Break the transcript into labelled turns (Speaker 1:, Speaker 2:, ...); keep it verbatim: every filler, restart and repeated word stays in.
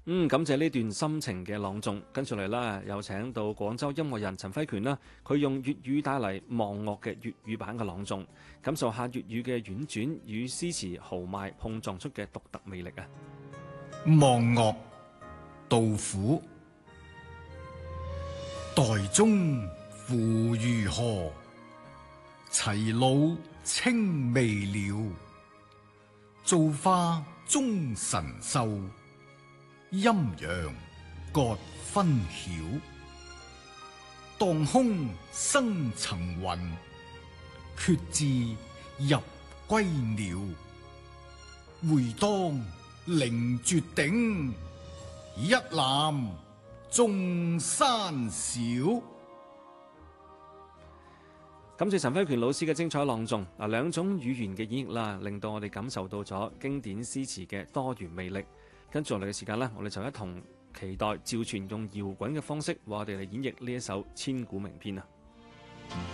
Speaker 1: 嗯，感謝呢段心情嘅朗誦。跟住嚟啦，有請到廣州音樂人陳輝權啦，佢用粵語帶嚟望樂嘅粵語版嘅朗誦，感受下粵語嘅婉轉與詩詞豪邁碰撞出嘅獨特魅力啊！
Speaker 2: 望樂，杜甫。岱宗夫如何？齊魯青未了。造化鐘神秀，陰陽各分曉。當空生層雲，決眥入歸鳥。會當凌絕頂，一覽眾山小。
Speaker 1: 感謝陳輝權老師嘅精彩朗誦。嗱，兩種語言嘅演繹啦，令到我哋感受到咗經典詩詞嘅多元魅力。跟住落嚟嘅時間呢，我哋就一同期待趙傳用搖滾嘅方式，為我哋嚟演繹呢一首千古名篇啊！